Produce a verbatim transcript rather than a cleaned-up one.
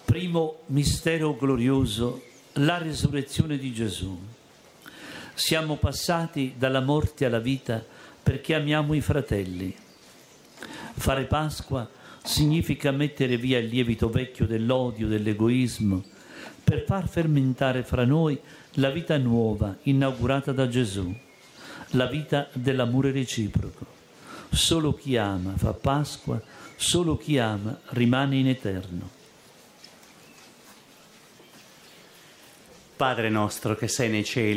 Primo mistero glorioso, la risurrezione di Gesù. Siamo passati dalla morte alla vita perché amiamo i fratelli. Fare Pasqua significa mettere via il lievito vecchio dell'odio, dell'egoismo, per far fermentare fra noi la vita nuova inaugurata da Gesù, la vita dell'amore reciproco. Solo chi ama fa Pasqua, solo chi ama rimane in eterno. Padre nostro che sei nei cieli,